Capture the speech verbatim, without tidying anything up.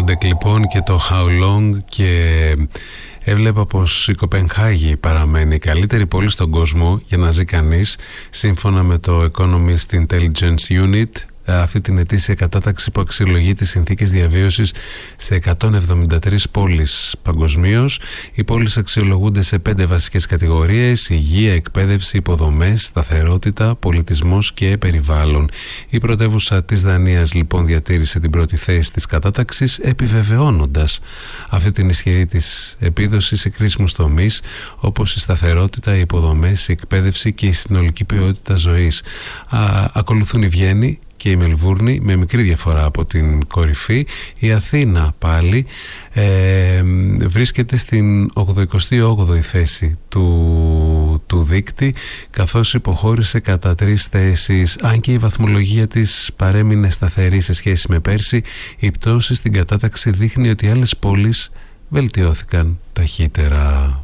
Waldeck λοιπόν και το How Long, και έβλεπα πως η Κοπενχάγη παραμένει η καλύτερη πόλη στον κόσμο για να ζει κανείς, σύμφωνα με το Economist Intelligence Unit, αυτή την ετήσια κατάταξη που αξιολογεί τις συνθήκες διαβίωσης σε εκατόν εβδομήντα τρεις πόλεις παγκοσμίως. Οι πόλεις αξιολογούνται σε πέντε βασικές κατηγορίες: υγεία, εκπαίδευση, υποδομές, σταθερότητα, πολιτισμός και περιβάλλον. Η πρωτεύουσα της Δανίας λοιπόν διατήρησε την πρώτη θέση της κατάταξης, επιβεβαιώνοντας αυτή την ισχυρή της επίδοση σε κρίσιμους τομείς όπως η σταθερότητα, οι υποδομές, η εκπαίδευση και η συνολική ποιότητα ζωής. Α, ακολουθούν η Βιέννη και η Μελβούρνη με μικρή διαφορά από την κορυφή. Η Αθήνα πάλι ε, βρίσκεται στην ογδοηκοστή όγδοη θέση του, του δείκτη, καθώς υποχώρησε κατά τρεις θέσεις. Αν και η βαθμολογία της παρέμεινε σταθερή σε σχέση με πέρσι, η πτώση στην κατάταξη δείχνει ότι άλλες πόλεις βελτιώθηκαν ταχύτερα.